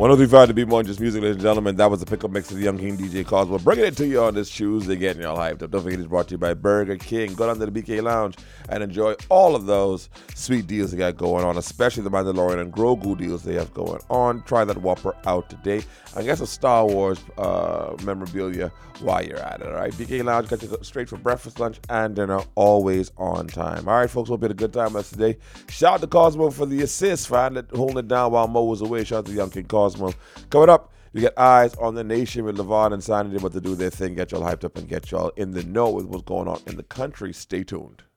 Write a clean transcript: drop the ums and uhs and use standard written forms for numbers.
103.5 to be more than just music, ladies and gentlemen. That was the pickup mix of the Young King DJ Cosmo. Bringing it to you on this Tuesday, getting y'all hyped up. Don't forget it's brought to you by Burger King. Go down to the BK Lounge and enjoy all of those sweet deals they got going on, especially the Mandalorian and Grogu deals they have going on. Try that Whopper out today and get some Star Wars memorabilia while you're at it, all right? BK Lounge got you straight for breakfast, lunch, and dinner, always on time. All right, folks, hope you had a good time with us today. Shout out to Cosmo for the assist, holding it down while Mo was away. Shout out to Young King Cosmo. Coming up, you get Eyes on the Nation with Levon and Sanity, about to do their thing, get y'all hyped up and get y'all in the know with what's going on in the country. Stay tuned.